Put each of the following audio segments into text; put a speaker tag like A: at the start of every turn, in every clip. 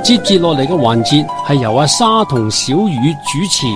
A: 接住落嚟嘅環節係由阿沙同小雨主持。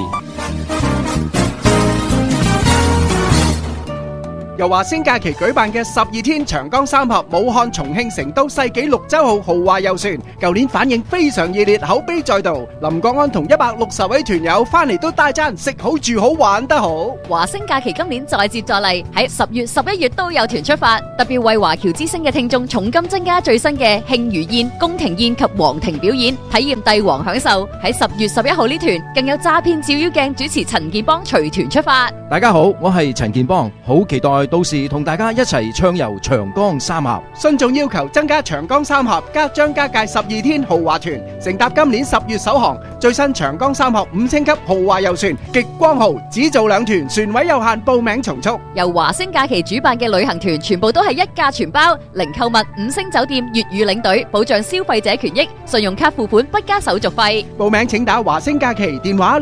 B: 由華星假期舉辦嘅12天長江三峽武漢、重慶、成都世紀綠洲號豪華遊船，舊年反應非常熱烈，口碑再度。林國安同160位團友翻嚟都大讚食好住好玩得好。
C: 華星假期今年再接再厲，喺10月、11月都有團出發，特別為華僑之星嘅聽眾重金增加最新嘅慶餘宴、宮廷宴及皇庭表演，體驗帝王享受。喺10月11號呢團更有詐騙照妖鏡主持陳建邦隨團出發。
D: 大家好，我係陳建邦，好期待到時同大家一齊暢遊長江三峽。
B: 信眾要求增加長江三峽加張家界12天豪華團，乘搭今年10月首航最新長江三峽5星級豪華遊船極光號，只做2團，船位有限，報名從速。
C: 由華星假期主辦嘅旅行團全部都係一價全包，零購物，5星酒店，粵語領隊，保障消費者權益，信用卡付款不加手續費。
B: 報名請打華星假期電話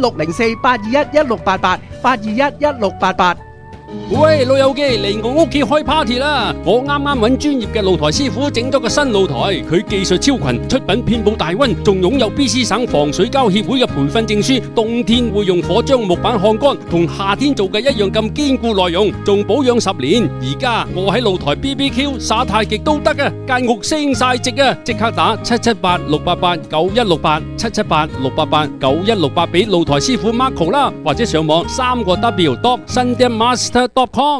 B: 604-821-1688，821-1688。
A: 喂，老友記嚟我屋企開 party 啦！我啱啱揾專業嘅露台師傅整咗個新露台，佢技術超群，出品遍佈大溫，仲擁有 BC 省防水膠協會嘅培訓證書。冬天會用火將木板烘乾，同夏天做嘅一樣咁堅固耐用，仲保養10年。而家我喺露台 BBQ 耍太極都得啊！間屋升晒值啊！即刻打778-688-9168，778-688-9168俾露台師傅 Marco 啦，或者上網3w.sundaymaster.com。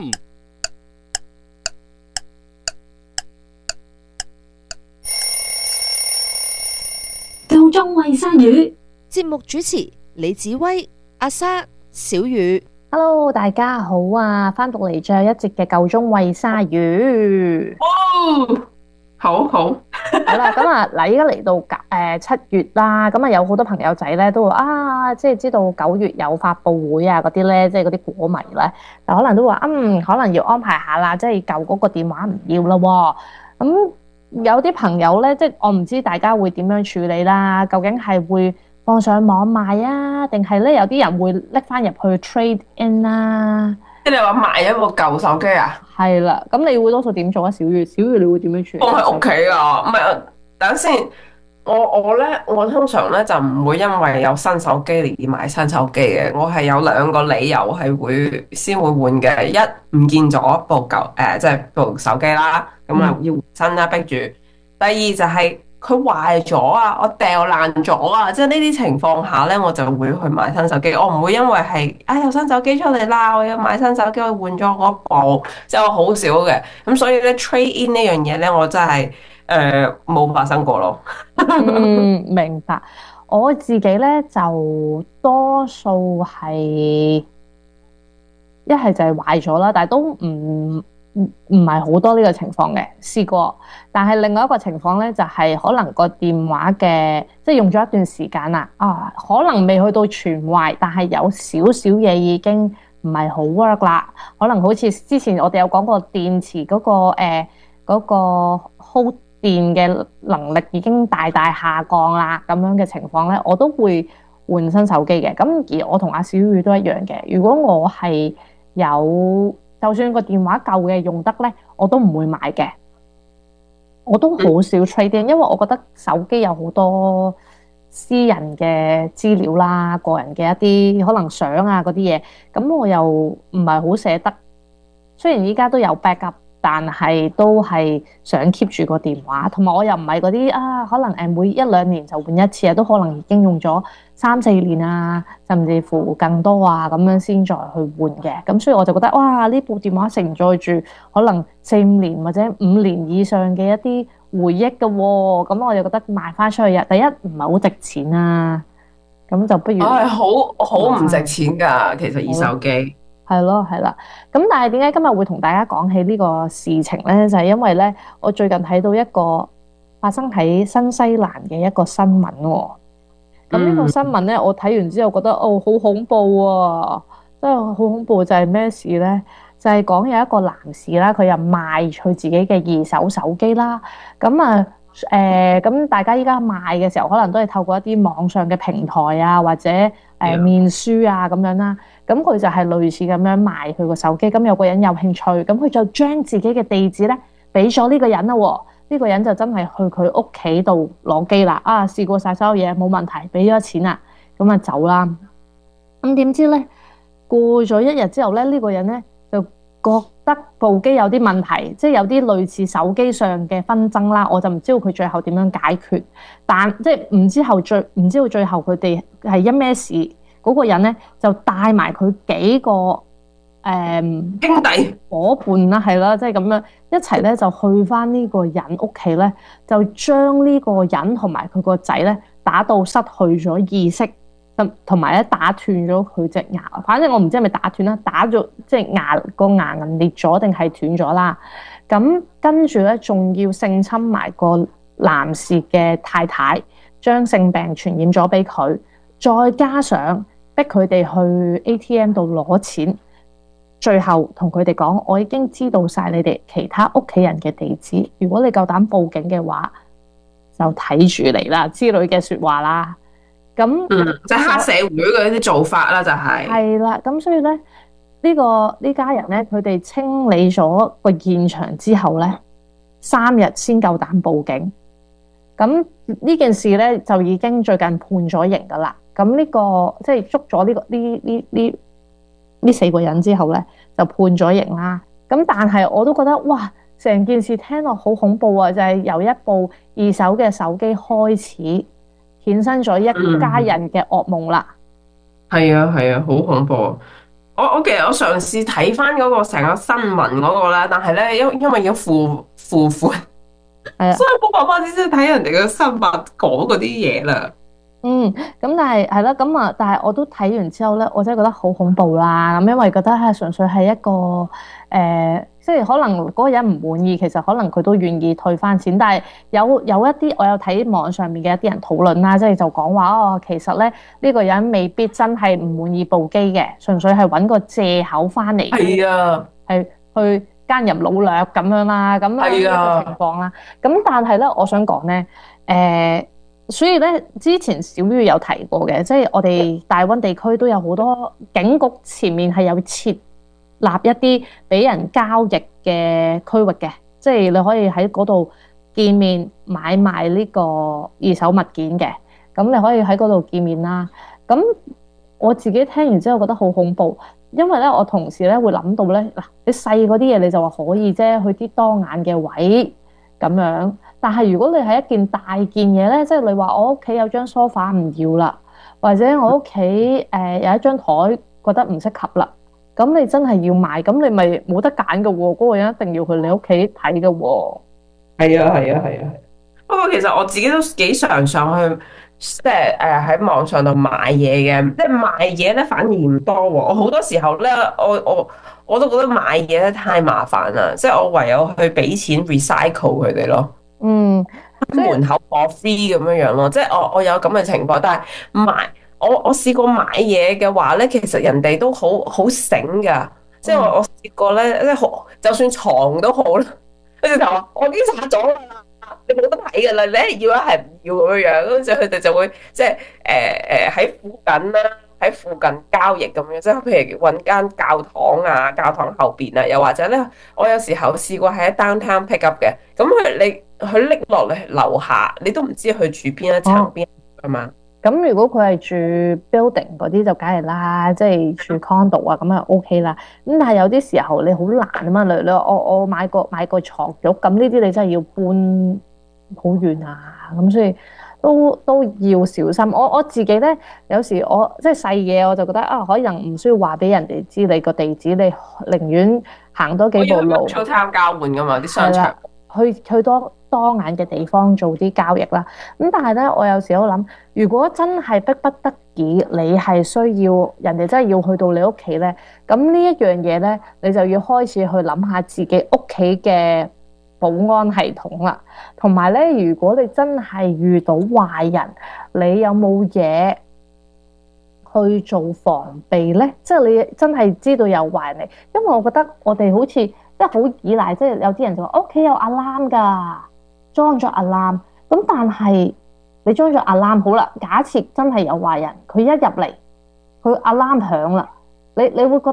E: 夠鐘餵鯊魚，
F: 節目主持李子威、阿莎、小雨。
E: Hello， 大家好啊！翻到嚟最後一節嘅夠鐘餵鯊魚。
G: 哦，好好。
E: 好啦，咁啊嗱，依家嚟到7月啦，咁啊有好多朋友仔咧都會即係知道9月有發佈會啊嗰啲咧，即係嗰啲果迷咧，就可能都話可能要安排下啦，即係舊嗰個電話唔要啦喎。咁有啲朋友咧，即係我唔知大家會點樣處理啦，究竟係會放上網賣啊，定係咧有啲人會拎翻入去 trade in 啦？
G: 即係你話賣一部舊手機啊？
E: 係啦，咁你會多數點做啊？小月你會點樣處理？
G: 放喺屋企啊？唔係，等先。我通常咧就唔會因為有新手機而買新手機嘅。我係有2個理由係先會換嘅。一，唔見咗部舊即係部手機啦，咁啊要換新啦，逼住。第二就係佢壞咗啊，我掉爛咗啊，即係呢啲情況下咧，我就會去買新手機。我唔會因為係有新手機出嚟啦，我要買新手機，我換咗嗰部，即係我好少嘅。咁所以咧 trade in 呢樣嘢咧，我真係冇發生過咯。
E: 明白。我自己咧就多數係一係就係壞咗啦，但係都唔係好多呢個情況嘅，試過。但係另外一個情況咧就係可能個電話嘅即係用咗一段時間啦，可能未去到全壞，但係有少少嘢已經唔係好 work 啦。可能好似之前我哋有講過電池嗰個 hold 電嘅能力已經大大下降啦，咁樣嘅情況咧，我都會換新手機嘅。咁而我同阿小雨都一樣嘅。如果我係有，就算個電話舊嘅用得咧，我都唔會買嘅。我都好少 trade in，因為我覺得手機有好多私人嘅資料啦，個人嘅一啲可能相啊嗰啲嘢，咁我又唔係好捨得。雖然依家都有 backup。但係都係想 keep 住個電話，同埋我又唔係嗰啲可能每1-2年就換一次啊，都可能已經用咗3-4年啊，甚至乎更多啊，咁樣先再去換嘅。咁所以我就覺得哇，呢部電話承載住可能4-5年或者5年以上嘅一啲回憶嘅喎。咁我就覺得賣翻出去第一唔係好值錢啊，咁就不如
G: 好唔值錢㗎，其實二手機。
E: 係咯，係啦。咁但係點解今日會同大家講起呢個事情咧？就係因為咧，我最近睇到一個發生喺新西蘭嘅一個新聞喎。咁呢個新聞咧，我睇完之後覺得好恐怖喎，真係好恐怖。就係咩事咧？就係講有一個男士啦，佢又賣佢自己嘅二手手機啦。咁咁大家依家賣嘅時候，可能都係透過一啲網上嘅平台啊，或者面書啊咁樣啦。咁佢就係類似咁樣賣佢個手機。咁有個人有興趣，咁佢就將自己嘅地址咧俾咗呢個人啦喎。 呢個人就真係去佢屋企度攞機啦，試過晒所有嘢冇問題，俾咗錢啦，咁啊走啦。咁點知咧過咗一日之後咧，呢個人咧就覺得部機有啲問題，即係有啲類似手機上嘅紛爭啦。我就唔知道佢最後點樣解決，但即係唔知道最後佢哋係因咩事。嗰個人咧就帶埋佢幾個兄弟伙伴啦，係啦，即係咁樣一齊咧就去翻呢個人屋企咧，就將呢個人同埋佢個仔咧打到失去咗意識，同埋咧打斷咗佢隻牙。反正我唔知係咪打斷啦，打咗即係牙齦裂咗定係斷咗啦。咁跟住咧仲要性侵埋個男士嘅太太，將性病傳染咗俾佢，再加上逼佢哋去 ATM 度攞錢。最後同佢哋講，我已經知道晒你哋其他屋企人嘅地址，如果你夠膽報警嘅話，就睇住你啦之類嘅說話啦。咁
G: 即係黑社會嘅一啲做法啦，就係
E: 啦。咁所以咧，呢家人咧，佢哋清理咗個現場之後咧，3日先夠膽報警。咁呢件事咧就已經最近判咗刑噶啦。咁呢個即係捉咗呢4個人之後咧，就判咗刑啦。咁但係我都覺得哇，成件事聽落好恐怖啊！就係由一部2手嘅手機開始，衍生咗一家人嘅噩夢啦。
G: 係啊，好恐怖。我其實我嘗試睇翻嗰個成個新聞嗰個啦，但係咧因為要付款，所以冇辦法先睇人哋嘅新聞講嗰啲嘢啦。
E: 咁但係係啦，咁啊，但係我都睇完之後咧，我真係覺得好恐怖啦。咁因為覺得係純粹係一個即係可能嗰個人唔滿意，其實可能佢都願意退翻錢。但係有一啲我有睇網上面嘅一啲人討論啦，即係就講話其實咧呢個人未必真係唔滿意部機嘅，純粹係揾個藉口翻嚟，係去奸淫擄掠咁樣啦，咁呢個情況啦。咁但係咧，我想講咧，所以咧，之前小雨有提過嘅，即係我哋大溫地區都有好多警局前面係有設立一啲俾人交易嘅區域嘅，即係你可以喺嗰度見面買賣呢個二手物件嘅，咁你可以喺嗰度見面啦。咁我自己聽完之後覺得好恐怖，因為咧我同時咧會諗到咧，嗱，你細嗰啲嘢你就話可以啫，去啲當眼嘅位咁樣。但係如果你係一件大件嘢咧，即係你話我屋企有張梳化唔要啦，或者我屋企有一張台覺得唔適合啦，咁你真係要買，咁你咪冇得揀㗎喎，嗰個人一定要去你屋企睇㗎喎。係
G: 啊。不過其實我自己都幾常上去，即係喺網上度買嘢嘅，即係買嘢咧反而唔多喎。我好多時候咧，我都覺得買嘢咧太麻煩啦，即係我唯有去俾錢 recycle 佢哋咯。門口我 free 咁樣咯，即係我有咁嘅情況，但係我試過買嘢嘅話咧，其實人哋都好醒噶，即係我試過咧，即係就算床都好啦，跟住就話我已經拆咗啦，你冇得睇噶啦，你係要係唔要咁樣樣，跟住佢哋就會即係喺附近啦。喺附近交易咁樣，即係譬如揾間教堂啊，教堂後邊啊，又或者咧，我有時候試過喺 downtown pick up 嘅，咁佢拎落嚟樓下，你都唔知佢住邊一層邊啊嘛。咁
E: 如果佢係住 building 嗰啲就梗係啦，即係住 condo 啊，咁啊 OK 啦。咁但係有啲時候你好難啊嘛，你我買個床褥，咁呢啲你真係要搬好遠啊，咁所以。都要小心。我自己咧，有時我即係細嘢，我就覺得可能唔需要話俾人哋知你個地址，你寧願行多幾步路。
G: 出攤交換噶嘛，啲商場。
E: 去多眼嘅地方做啲交易啦。咁但係咧，我有時都諗，如果真係逼不得已，你係需要人哋真係要去到你屋企咧，咁呢一樣嘢咧，你就要開始去諗下自己屋企嘅保安系統啦，同埋咧，如果你真係遇到壞人，你有冇嘢去做防備咧？即係你真係知道有壞人嚟，因為我覺得我哋好似即係好依賴，即係有啲人就話屋企有 alarm 㗎，裝咗 alarm。咁但係你裝咗 alarm 好啦，假設真係有壞人，佢一入嚟，佢 alarm 響啦，你會覺得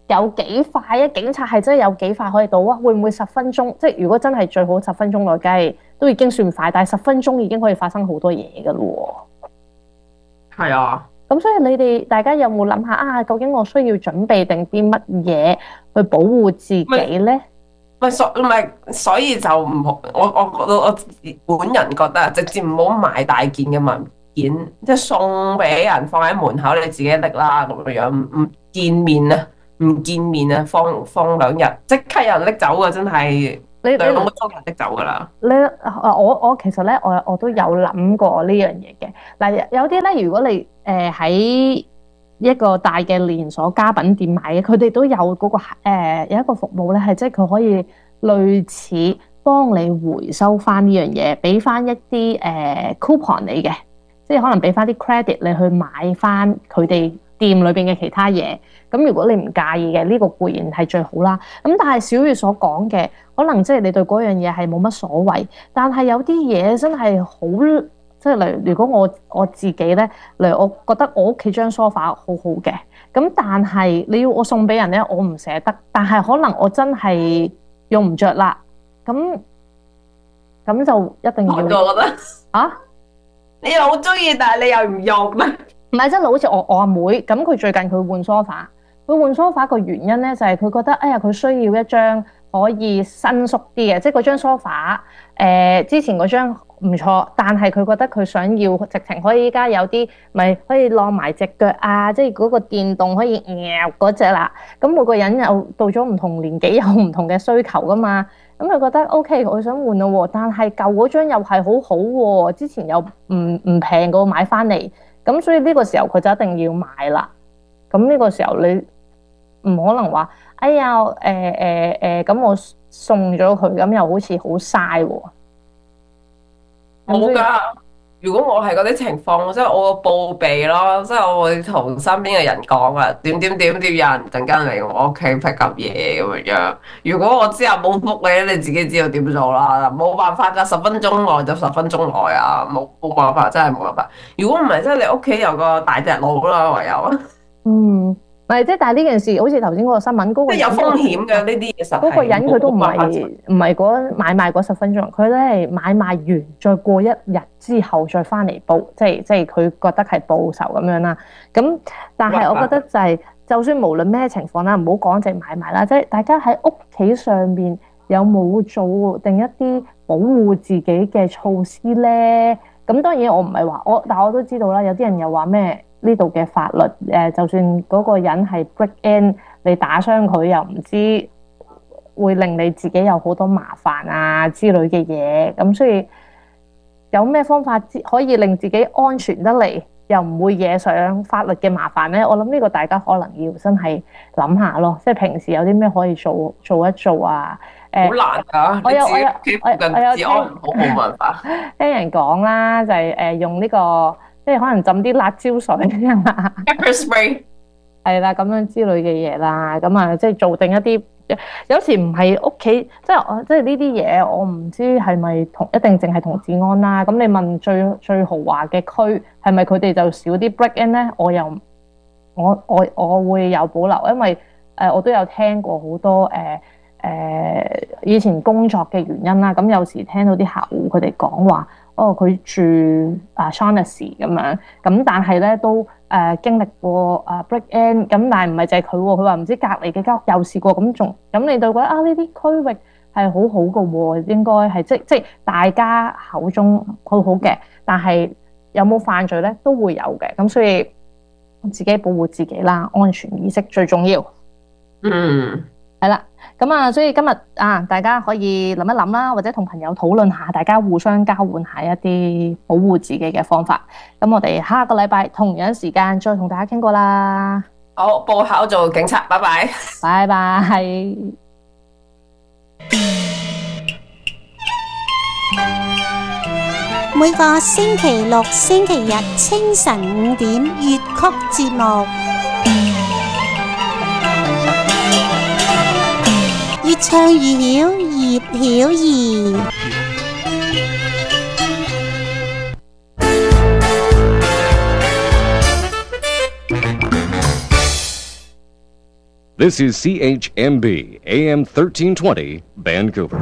E: 有幾快啊？警察係真係有幾快可以到啊？會唔會10分鐘？即係如果真係最好10分鐘內，梗係都已經算快，但係10分鐘已經可以發生好多嘢㗎咯喎。
G: 係啊。
E: 咁所以你哋大家有冇諗下啊？究竟我需要準備定啲乜嘢去保護自己咧？
G: 所以就唔好，我本人覺得直接唔好買大件嘅文件，即係送俾人放喺門口，你自己拎啦咁樣，唔見面啊，放2日，即刻有人拎走嘅，真係2個鐘就拎走噶啦。
E: 我其實咧，我都有諗過呢樣嘢嘅。嗱，有啲咧，如果你喺一個大嘅連鎖家品店買嘅，佢哋都有嗰個有一個服務咧，係即係佢可以類似幫你回收翻呢樣嘢，俾翻一啲coupon 你嘅，即係可能俾翻啲 credit 你去買翻佢哋店裏邊嘅其他嘢。咁如果你唔介意嘅，呢個固然係最好啦。咁但係小月所講嘅，可能即係你對嗰樣嘢係冇乜所謂，但係有啲嘢真係好。即係例如，如果我自己咧，例如我覺得我屋企張梳化好好嘅，咁但係你要我送俾人咧，我唔捨得，但係可能我真係用唔着啦，咁就一定要。我覺得啊，
G: 你又好中意，但係你又唔用咩？
E: 唔係，即係好似我阿妹咁，佢最近佢換梳化，佢換梳化個原因咧就係佢覺得，哎呀，佢需要一張可以伸縮啲嘅，即係嗰張梳化，之前嗰張唔錯，但係佢覺得佢想要直情可以依家有啲咪可以晾埋隻腳啊，即係嗰個電動可以嗰隻啦。咁每個人又到咗唔同年紀有唔同嘅需求噶嘛。咁佢覺得 OK， 我想換咯喎，但係舊嗰張又係好好喎，之前又唔平過買翻嚟，咁所以呢個時候佢就一定要買啦。咁呢個時候你唔可能話，哎呀咁我送咗佢，咁又好似好嘥喎。
G: 冇噶，如果我係嗰啲情況，即係我會報備咯，即係我會同身邊嘅人講啊，點有人陣間嚟我屋企 pick up 嘢咁樣。如果我之後冇覆你，你自己知道點做啦，冇辦法噶，10分鐘內就10分鐘內啊，冇辦法，真係冇辦法。如果唔係，即係你屋企有個大隻佬啦，唯有。
E: 唔係，即係但係呢件事好似頭先嗰個新聞嗰個，
G: 即係有風險嘅呢啲嘢實係。
E: 嗰個人佢都唔係嗰買賣嗰10分鐘，佢咧係買賣完再過1日之後再翻嚟報，即係佢覺得係報仇咁樣啦。咁但係我覺得就係，就算無論咩情況啦，唔好講淨買賣啦，即係大家喺屋企上邊有冇做定一啲保護自己嘅措施咧？咁當然我唔係話但我都知道啦，有啲人又話咩？呢度嘅法律就算嗰個人係 break in， 你打傷佢又唔知會令你自己有好多麻煩啊之類嘅嘢，咁所以有咩方法可以令自己安全得嚟，又唔會惹上法律嘅麻煩咧？我諗呢個大家可能要真係諗下咯，即係平時有啲咩可以做一做啊？
G: 好難㗎，
E: 我有
G: 治安唔好冇辦法。
E: 聽人講啦，就係用呢個。即係可能浸啲辣椒水啊
G: ，pepper spray
E: 係啦，咁樣之類嘅嘢啦，咁啊，即係做定一啲，有時唔係屋企，即係呢啲嘢，我唔知係咪一定淨係同治安啦。咁你問最豪華嘅區，係咪佢哋就少啲 break in 咧？我會有保留，因為我都有聽過好多以前工作嘅原因啦。咁有時聽到啲客戶佢哋講話。佢住Shaughnessy 咁樣，咁但係咧都經歷過break in，咁但係唔係就係佢喎，佢話唔知隔離嘅間屋又試過咁你就覺得呢啲區域係好好嘅喎，應該係即大家口中好好嘅，但係有冇犯罪咧都會有嘅，咁所以自己保護自己啦，安全意識最重要。係啦，咁啊，所以今日大家可以諗一諗啦，或者同朋友討論下，大家互相交換下一啲保護自己嘅方法。咁我哋下個禮拜同樣時間再同大家傾過啦。
G: 好，報考做警察，拜拜。
E: 拜拜。
H: 每個星期六、星期日清晨5點粵曲節目。越唱越曉，葉曉儀。
I: This is CHMB AM 1320 Vancouver.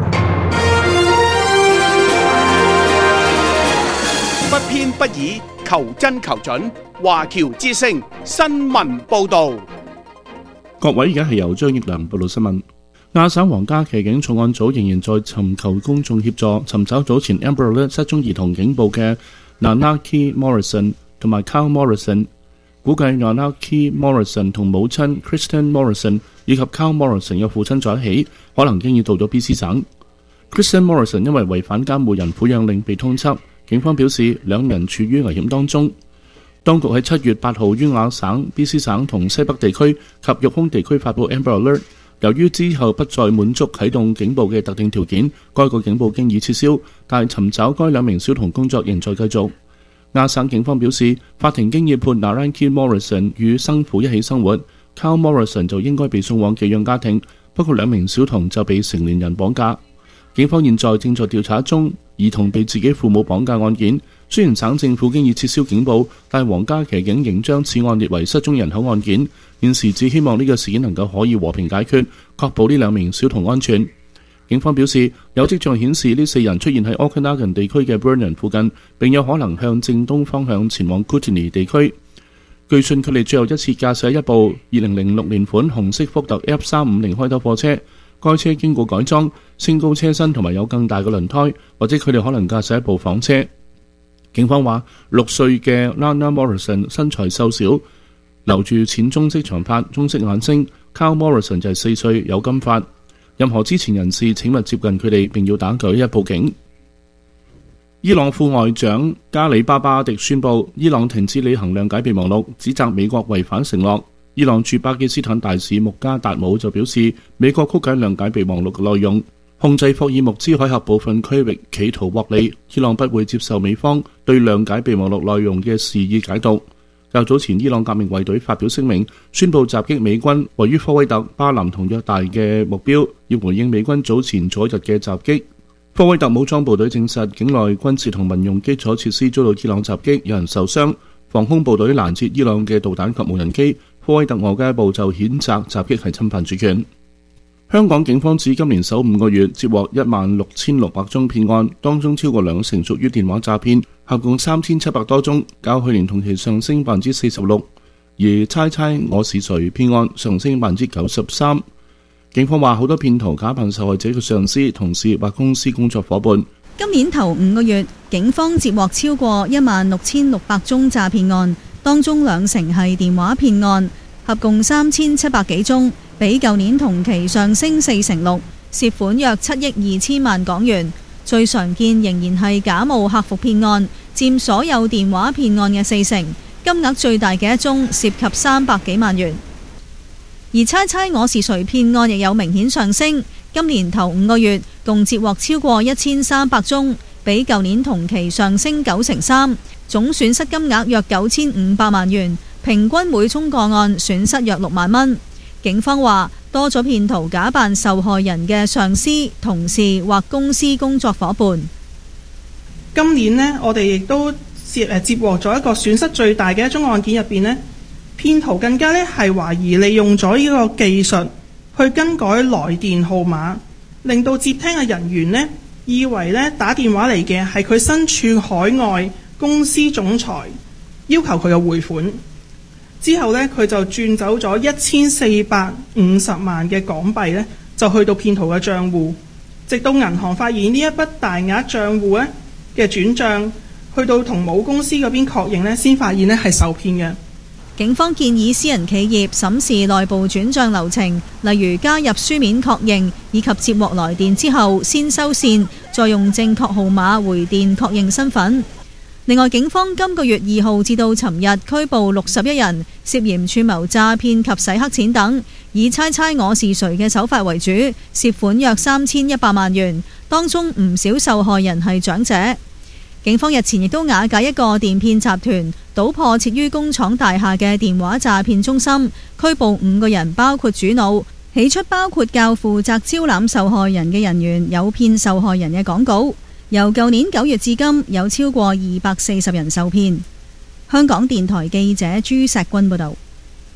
B: 不偏不倚，求真求準。華僑之聲新聞報導。
J: 各位，而家係由張益良報道新聞。亞省皇家騎警重案組仍然在尋求公眾協助，尋找早前 Amber Alert 失蹤兒童警報嘅 Nanaki Morrison 同埋 Kyle Morrison。估計 Nanaki Morrison 同母親 Kristen Morrison 以及 Kyle Morrison 嘅父親在一起，可能經已到咗 BC 省。Kristen Morrison 因為違反監護人撫養令被通緝，警方表示兩人處於危險當中。當局喺7月8號於亞省、BC 省同西北地區及育空地區發布 Amber Alert， 由於之後不再滿足啟動警報嘅特定條件，該個警報經已撤銷，但尋找該兩名小童工作仍在繼續。亞省警方表示，法庭經已判 Nanaki Morrison 與生父一起生活， Kyle Morrison 就應該被送往寄養家庭，不過兩名小童就被成年人綁架。警方現在正在調查中兒童被自己父母綁架案件。雖然省政府經已撤銷警報，但皇家騎警仍將此案列為失蹤人口案件。現時只希望呢個事件能夠可以和平解決，確保呢兩名小童安全。警方表示，有跡象顯示呢4人出現喺 Okanagan 地區嘅 Vernon 附近，並有可能向正東方向前往 Kootenay 地區。據信佢哋最後一次駕駛一部2006年款紅色福特 F350 開頭貨車，該車經過改裝，升高車身同埋有更大嘅輪胎，或者佢哋可能駕駛一部房車。警方話，6歲嘅 Lana Morrison 身材瘦小，留住淺棕色長髮、棕色眼睛。Kyle Morrison 就係4歲，有金髮。任何知情人士請勿接近佢哋，並要打911報警。伊朗副外長加里巴巴迪宣布，伊朗停止履行諒解備忘錄，指責美國違反承諾。伊朗駐巴基斯坦大使穆加達姆就表示，美國曲解諒解備忘錄嘅內容，控制霍爾木茲海峽部分區域，企圖獲利。伊朗不會接受美方對諒解備忘錄內容嘅肆意解讀。較早前，伊朗革命衛隊發表聲明，宣布襲擊美軍位於科威特、巴林同約大嘅目標，要回應美軍早前左日嘅襲擊。科威特武裝部隊證實，境內軍事同民用基礎設施遭到伊朗襲擊，有人受傷。防空部隊攔截伊朗嘅導彈及無人機。科威特外交部就譴責襲擊係侵犯主權。香港警方指今年首5個月接獲16,600宗騙案，當中超過20%屬於電話詐騙，合共3,700多宗，較去年同期上升46%。而猜猜我是誰騙案上升93%。警方話好多騙徒假扮受害者嘅上司、同事或公司工作伙伴。
K: 今年頭5個月，警方接獲超過16,600宗詐騙案，當中20%係電話騙案，合共3,700幾宗，比舊年同期上升46%，涉款約7億2千萬港元。最常見仍然係假冒客服騙案，佔所有電話騙案嘅40%，金額最大嘅一宗涉及300幾萬元。而猜猜我是誰騙案亦有明顯上升，今年頭5個月共接獲超過1300宗，比舊年同期上升93%，總損失金額約9500萬元，平均每宗個案損失約6萬蚊。警方話多咗騙徒假扮受害人嘅上司、同事或公司工作伙伴。
L: 今年呢，我哋亦都接獲咗一個損失最大嘅一宗案件入邊呢，騙徒更加呢係懷疑利用咗呢個技術去更改來電號碼，令到接聽嘅人員呢以為呢打電話嚟嘅係佢身處海外公司總裁，要求佢嘅匯款。之後呢，佢就轉走咗1450萬嘅港幣呢，就去到騙徒嘅帳戶。直到銀行發現呢一筆大額帳戶呢嘅轉帳，去到同母公司嗰邊確認呢，先發現呢係受騙嘅。
K: 警方建議私人企業審視內部轉帳流程，例如加入書面確認，以及接獲來電之後先收線，再用正確號碼回電確認身份。另外，警方今個月2號至到尋日拘捕61人，涉嫌串謀詐騙及洗黑錢等，以猜猜我是誰嘅手法為主，涉款約3100萬元，當中唔少受害人係長者。警方日前亦都瓦解一個電騙集團，搗破設於工廠大廈嘅電話詐騙中心，拘捕5個人，包括主腦。起初包括較負責招攬受害人嘅人員誘騙受害人嘅廣告。由舊年9月至今，有超過240人受騙。香港電台記者朱錫君報道。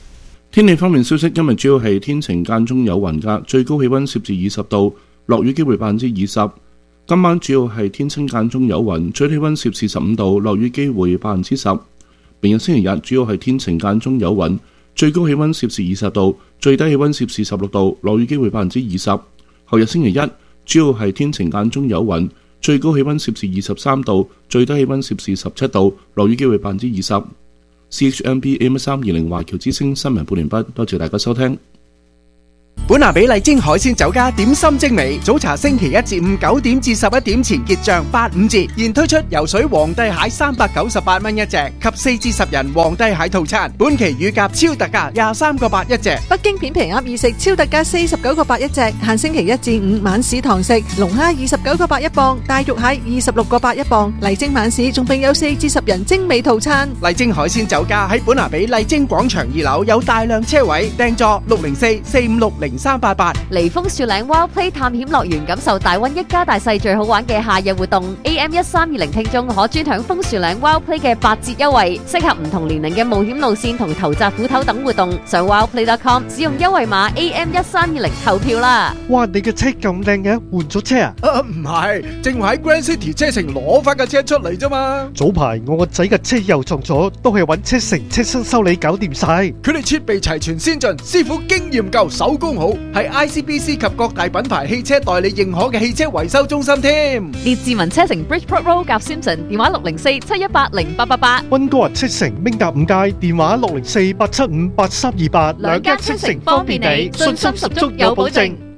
J: 天氣方面消息，今日主要係天晴間中有雲㗎，最高氣溫攝氏20度，落雨機會20%。今晚主要係天晴間中有雲，最低氣溫攝氏15度，落雨機會10%。明日星期日主要係天晴間中有雲，最高氣溫攝氏20度，最低氣溫攝氏16度，落雨機會20%。後日星期一主要係天晴間中有雲，最高氣溫攝氏23度，最低氣溫攝氏17度，落雨機會20%。CHMB AM320 華僑之聲新聞報完畢，多謝大家收聽。
B: 本拿比麗晶海鮮酒家點心精美，早茶星期一至五9點至11點前結賬85折，現推出游水皇帝蟹398蚊一隻及4至10人皇帝蟹套餐，本期乳鴿超特價23個8一隻，
M: 北京片皮鴨意食超特價49個8一隻，限星期一至五晚市堂食，龍蝦29個8一磅，大肉蟹26個8一磅，麗晶晚市仲並有4至10人精美套餐。
B: 麗晶海鮮酒家喺本拿比麗晶廣場2樓有大量車位，訂座604-456-0388。
C: 嚟楓樹嶺 Wild Play 探險樂園，感受大溫一家大細最好玩嘅夏日活動。AM1320聽眾可專享楓樹嶺 Wild Play 嘅8折優惠，適合唔同年齡嘅冒險路線同投擲斧頭等活動。上 wildplay.com 使用優惠碼 AM1320投票啦！
N: 哇，你嘅車咁靚嘅，換咗車啊？
B: 唔係，正話喺 Grand City 車城攞翻架車出嚟啫嘛。
N: 早排我個仔嘅車又撞咗，都係揾車城車身修理搞掂晒。
B: 佢哋設備齊全先進，師傅經驗夠，手工好，係 ICBC 及各大品牌汽車代理認可嘅汽車維修中心添。
C: 列治文車城 Bridgeport Road 夾 Simpson， 電話604-718-0888。
N: 溫哥華車城明甲5街，電話604-875-8328。
C: 兩間車城方便你，信心十足有保證。